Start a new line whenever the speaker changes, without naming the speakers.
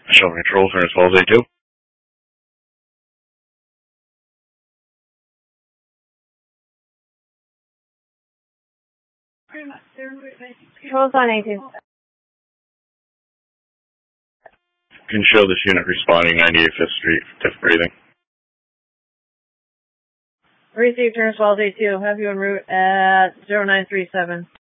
Shell Control, turn as well as A2.
Control's on A2.
Can show this unit responding 98th Street, diff breathing.
Receive, turn as well as A2. Have you en route at 0937.